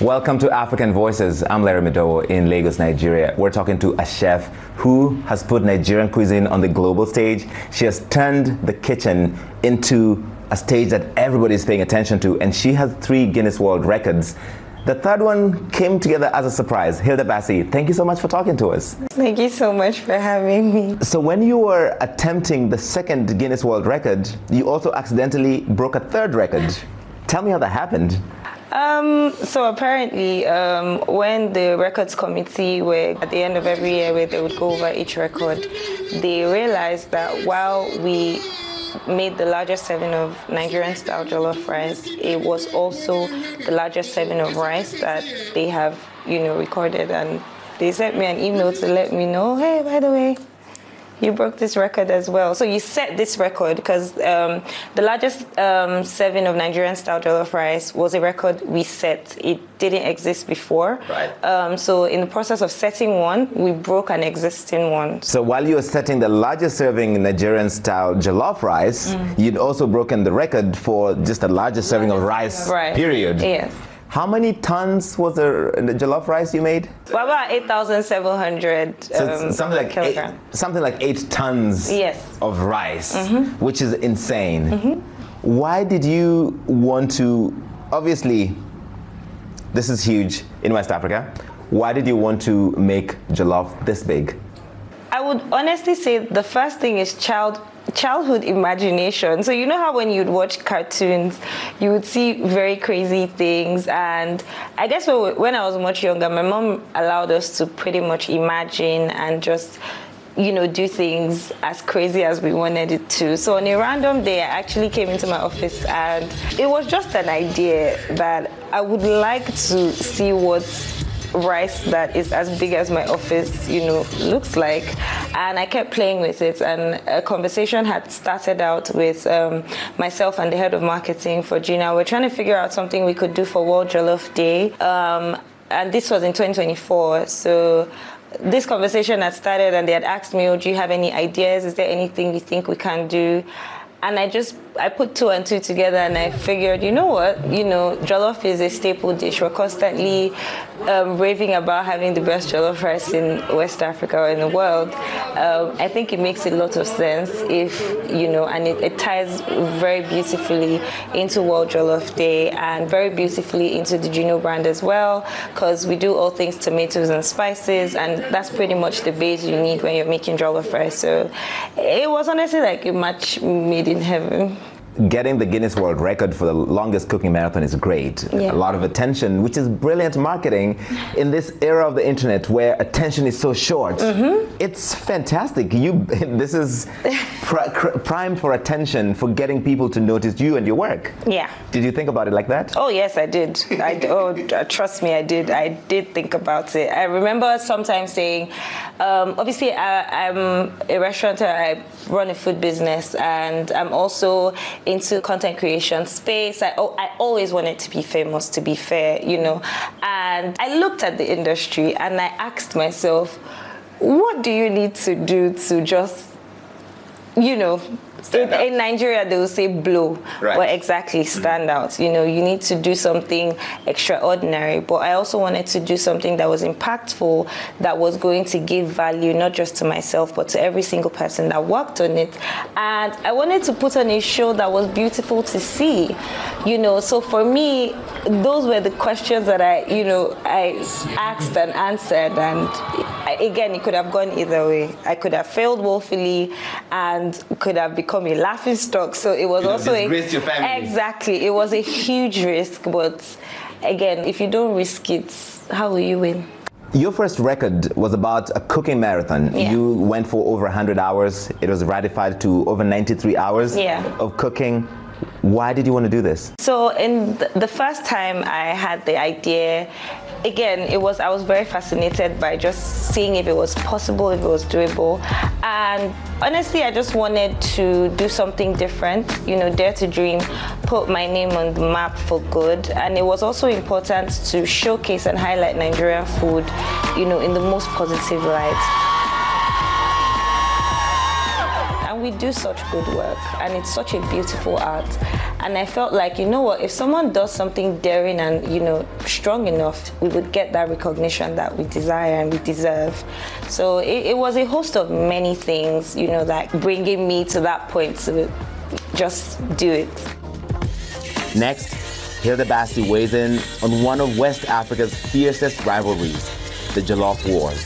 Welcome to African Voices. I'm Larry Medowo in Lagos, Nigeria. We're talking to a chef who has put Nigerian cuisine on the global stage. She has turned the kitchen into a stage that everybody is paying attention to, and she has 3 Guinness World Records. The third one came together as a surprise. Hilda Baci, thank you so much for talking to us. Thank you so much for having me. So when you were attempting the 2nd Guinness World Record, you also accidentally broke a 3rd record. Tell me how that happened. So apparently, when the records committee were at the end of every year where they would go over each record, they realized that while we made the largest serving of Nigerian style jollof rice, it was also the largest serving of rice that they have, recorded. And they sent me an email to let me know, hey, by the way, you broke this record as well. So you set this record because the largest serving of Nigerian style jollof rice was a record we set. It didn't exist before. Right. So in the process of setting one, we broke an existing one. So while you were setting the largest serving Nigerian style jollof rice, you'd also broken the record for just the largest serving of rice, period. Yes. How many tons was the jollof rice you made? Well, about 8,700 kilograms. Something like 8 tons of rice, which is insane. Why did you want to, obviously, this is huge in West Africa. Why did you want to make jollof this big? I would honestly say the first thing is childhood imagination. So you know how when you'd watch cartoons, you would see very crazy things, and I guess when I was much younger, my mom allowed us to pretty much imagine and just do things as crazy as we wanted it to. So on a random day, I actually came into my office and it was just an idea that I would like to see what rice that is as big as my office, looks like. And I kept playing with it, and a conversation had started out with myself and the head of marketing for Gina. We're trying to figure out something we could do for World Jollof Day, and this was in 2024. So this conversation had started, and they had asked me, do you have any ideas? Is there anything you think we can do? And I put 2 and 2 together, and I figured, you know what, jollof is a staple dish. We're constantly raving about having the best jollof rice in West Africa or in the world. I think it makes a lot of sense if, and it ties very beautifully into World Jollof Day and very beautifully into the Gino brand as well, because we do all things tomatoes and spices, and that's pretty much the base you need when you're making jollof rice. So it was honestly like a match made in heaven. Getting the Guinness World Record for the longest cooking marathon is great. A lot of attention, which is brilliant marketing in this era of the internet where attention is so short. It's fantastic. This is prime for attention, for getting people to notice you and your work. Yeah. Did you think about it like that? Oh yes, I did. Trust me, I did. I did think about it. I remember sometimes saying, obviously I'm a restaurateur, I run a food business, and I'm also into content creation space. I always wanted to be famous, to be fair, and I looked at the industry and I asked myself, what do you need to do to just, in Nigeria they will say blow, but exactly stand out. You need to do something extraordinary, but I also wanted to do something that was impactful, that was going to give value not just to myself but to every single person that worked on it. And I wanted to put on a show that was beautiful to see, so for me those were the questions that I asked and answered. And again, it could have gone either way. I could have failed woefully and could have become a laughing stock. So it was also disgrace your family. Exactly. It was a huge risk, but again, if you don't risk it, how will you win? Your first record was about a cooking marathon. You went for over 100 hours. It was ratified to over 93 hours of cooking. Why did you want to do this? So in the first time I had the idea, again, I was very fascinated by just seeing if it was possible, if it was doable. And honestly, I just wanted to do something different, dare to dream, put my name on the map for good. And it was also important to showcase and highlight Nigerian food, in the most positive light. And we do such good work, and it's such a beautiful art. And I felt like, you know what, if someone does something daring and, you know, strong enough, we would get that recognition that we desire and we deserve. So it was a host of many things, you know, that bringing me to that point to just do it. Next, Hilda Basti weighs in on one of West Africa's fiercest rivalries, the Jollof Wars.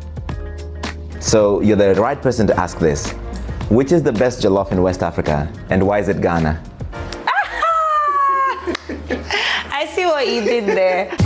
So you're the right person to ask this. Which is the best jollof in West Africa, and why is it Ghana? I see what you did there.